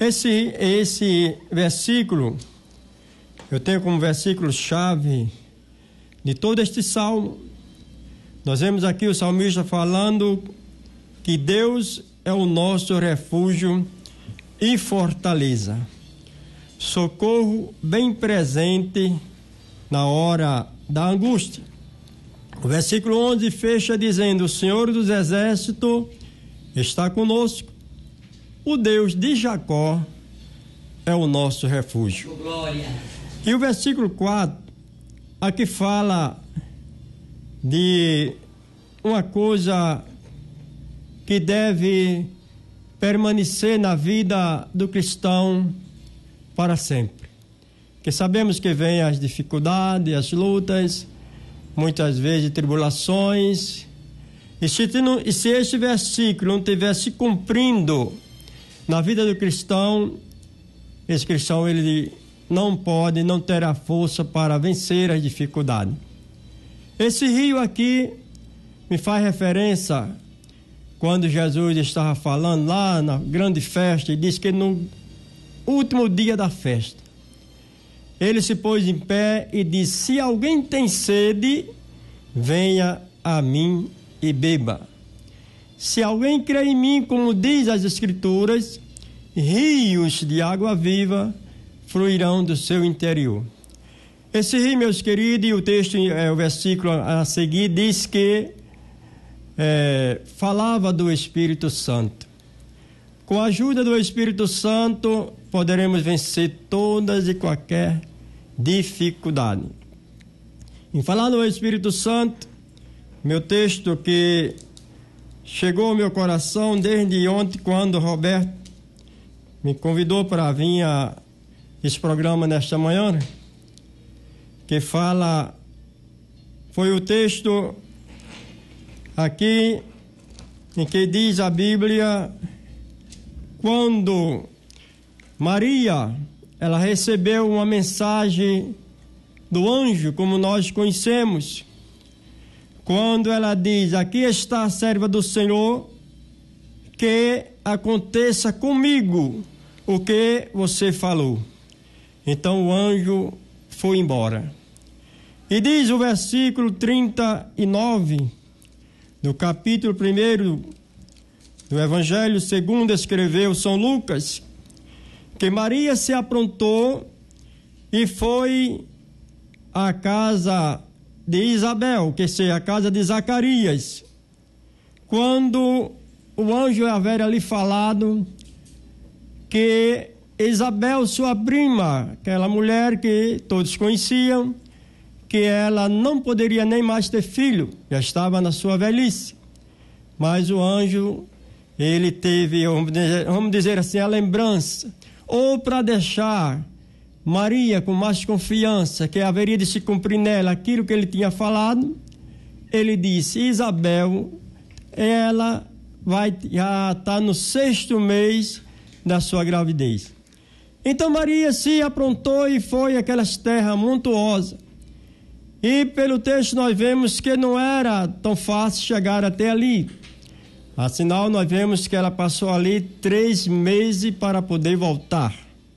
Esse versículo, eu tenho como versículo-chave de todo este salmo. Nós vemos aqui o salmista falando que Deus é o nosso refúgio e fortaleza, socorro bem presente na hora da angústia. O versículo 11 fecha dizendo: o Senhor dos Exércitos está conosco, o Deus de Jacó é o nosso refúgio. Glória. E o versículo 4 aqui fala de uma coisa que deve permanecer na vida do cristão para sempre. Que sabemos que vem as dificuldades, as lutas, muitas vezes tribulações. E se este versículo não estivesse cumprindo na vida do cristão, esse cristão ele não terá força para vencer as dificuldades. Esse rio aqui me faz referência quando Jesus estava falando lá na grande festa, e diz que no último dia da festa, ele se pôs em pé e disse: se alguém tem sede, venha a mim e beba. Se alguém crê em mim, como diz as Escrituras, rios de água viva fluirão do seu interior. Esse rio, meus queridos, e o texto, o versículo a seguir, diz que falava do Espírito Santo. Com a ajuda do Espírito Santo, poderemos vencer todas e qualquer dificuldade. Em falar no Espírito Santo, meu texto que chegou ao meu coração desde ontem, quando o Roberto me convidou para vir a esse programa nesta manhã, que fala, foi o texto aqui em que diz a Bíblia, quando Maria, ela recebeu uma mensagem do anjo, como nós conhecemos, quando ela diz: aqui está a serva do Senhor, que aconteça comigo o que você falou. Então o anjo foi embora. E diz o versículo 39 do capítulo 1 do Evangelho segundo escreveu São Lucas, que Maria se aprontou e foi à casa de Isabel, que é a casa de Zacarias, quando o anjo havia lhe falado que Isabel, sua prima, aquela mulher que todos conheciam, que ela não poderia nem mais ter filho, já estava na sua velhice. Mas o anjo, ele teve, vamos dizer assim, a lembrança, ou para deixar Maria com mais confiança, que haveria de se cumprir nela aquilo que ele tinha falado, ele disse: Isabel, ela já está no 6º mês da sua gravidez. Então Maria se aprontou e foi àquelas terras montuosas. E pelo texto nós vemos que não era tão fácil chegar até ali. Afinal, nós vemos que ela passou ali 3 meses para poder voltar.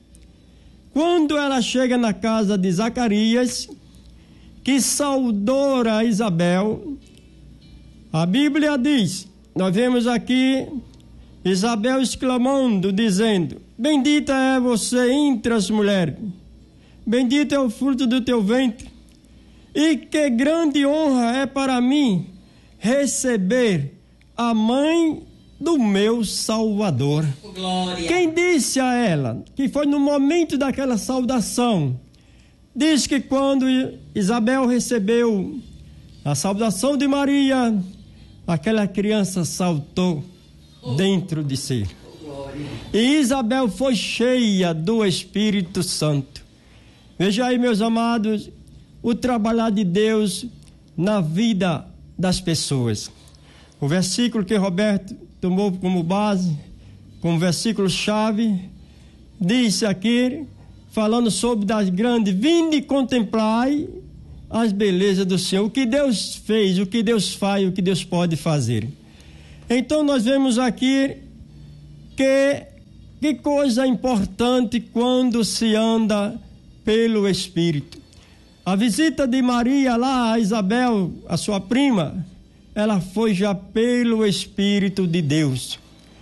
Quando ela chega na casa de Zacarias, que saudou a Isabel, a Bíblia diz, nós vemos aqui Isabel exclamando, dizendo: bendita é você entre as mulheres, bendito é o fruto do teu ventre, e que grande honra é para mim receber a mãe do meu Salvador. Glória. Quem disse a ela, que foi no momento daquela saudação, diz que quando Isabel recebeu a saudação de Maria, aquela criança saltou dentro de si. E Isabel foi cheia do Espírito Santo. Veja aí, meus amados, o trabalhar de Deus na vida das pessoas. O versículo que Roberto tomou como base, como versículo-chave, disse aqui, falando sobre das grandes, vinde e contemplai as belezas do Senhor, o que Deus fez, o que Deus faz, o que Deus pode fazer. Então nós vemos aqui que que coisa importante quando se anda pelo Espírito. A visita de Maria lá a Isabel, a sua prima, ela foi já pelo Espírito de Deus.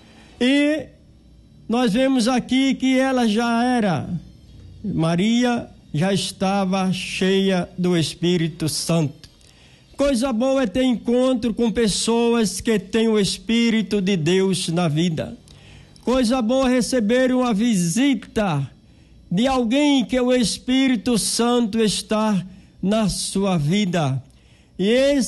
E nós vemos aqui que ela já era, Maria já estava cheia do Espírito Santo. Coisa boa é ter encontro com pessoas que têm o Espírito de Deus na vida. Coisa boa é receber uma visita de alguém que o Espírito Santo está na sua vida. E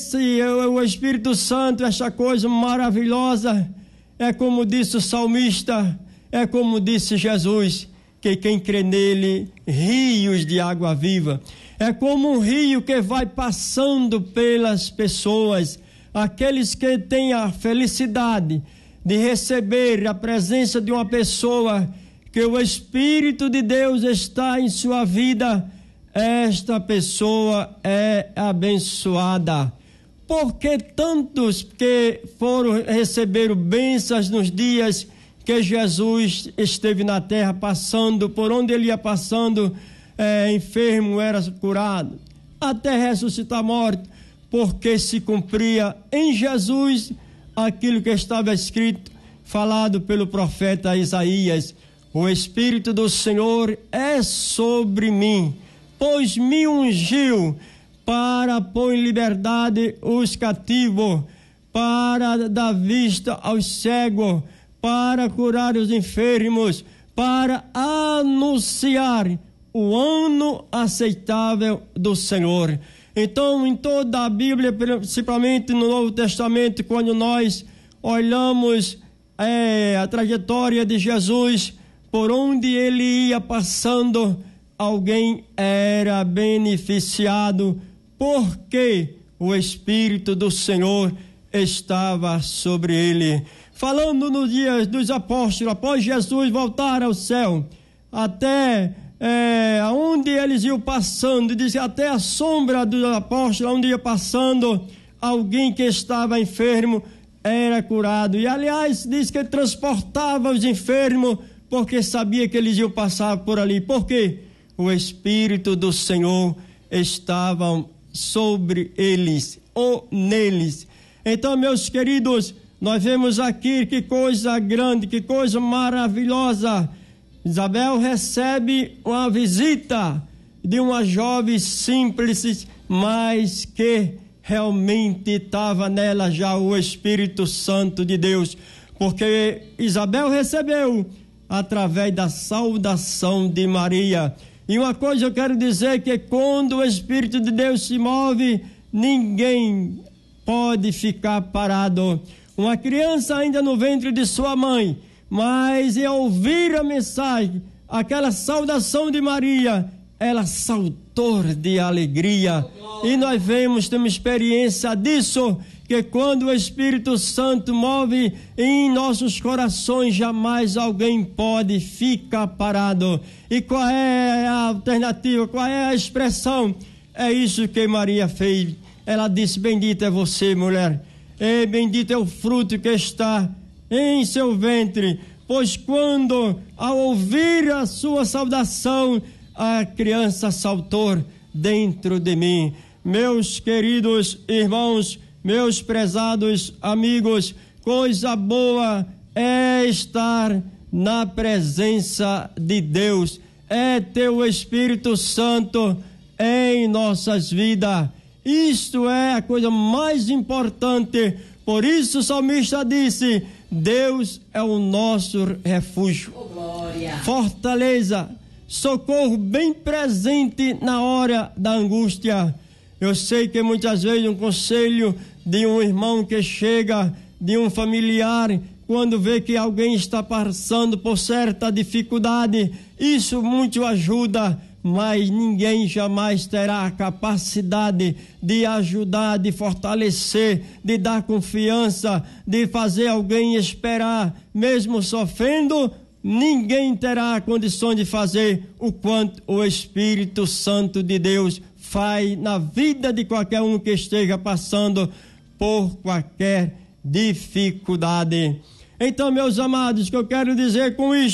o Espírito Santo, essa coisa maravilhosa, é como disse o salmista, é como disse Jesus, que quem crê nele, rios de água viva. É como um rio que vai passando pelas pessoas, aqueles que têm a felicidade de receber a presença de uma pessoa que o Espírito de Deus está em sua vida. Esta pessoa é abençoada. Porque tantos que receberam bênçãos nos dias que Jesus esteve na terra, passando, por onde ele ia passando, enfermo era curado, até ressuscitar morto, porque se cumpria em Jesus aquilo que estava escrito, falado pelo profeta Isaías: o Espírito do Senhor é sobre mim, pois me ungiu para pôr em liberdade os cativos, para dar vista aos cegos, para curar os enfermos, para anunciar o ano aceitável do Senhor. Então, em toda a Bíblia, principalmente no Novo Testamento, quando nós olhamos a trajetória de Jesus, por onde ele ia passando, alguém era beneficiado, porque o Espírito do Senhor estava sobre ele. Falando nos dias dos apóstolos, após Jesus voltar ao céu, até onde eles iam passando, diz até a sombra dos apóstolos, onde ia passando, alguém que estava enfermo era curado. E aliás, diz que transportava os enfermos, porque sabia que eles iam passar por ali. Por quê? O Espírito do Senhor estava sobre eles, ou neles. Então, meus queridos, nós vemos aqui que coisa grande, que coisa maravilhosa. Isabel recebe uma visita de uma jovem simples, mas que realmente estava nela já o Espírito Santo de Deus, porque Isabel recebeu através da saudação de Maria. E uma coisa eu quero dizer, que quando o Espírito de Deus se move, ninguém pode ficar parado. Uma criança ainda no ventre de sua mãe, mas ao ouvir a mensagem, aquela saudação de Maria, ela saltou de alegria. E nós temos experiência disso, que quando o Espírito Santo move em nossos corações, jamais alguém pode ficar parado. E qual é a alternativa? Qual é a expressão? É isso que Maria fez. Ela disse: bendita é você, mulher, e bendito é o fruto que está em seu ventre, pois quando, ao ouvir a sua saudação, a criança saltou dentro de mim. Meus queridos irmãos, meus prezados amigos, coisa boa é estar na presença de Deus, é ter o Espírito Santo em nossas vidas. Isto é a coisa mais importante. Por isso o salmista disse: Deus é o nosso refúgio, fortaleza, socorro bem presente na hora da angústia. Eu sei que muitas vezes um conselho de um irmão que chega, de um familiar, quando vê que alguém está passando por certa dificuldade, isso muito ajuda, mas ninguém jamais terá a capacidade de ajudar, de fortalecer, de dar confiança, de fazer alguém esperar, mesmo sofrendo. Ninguém terá condições de fazer o quanto o Espírito Santo de Deus faz na vida de qualquer um que esteja passando por qualquer dificuldade. Então, meus amados, o que eu quero dizer com isso?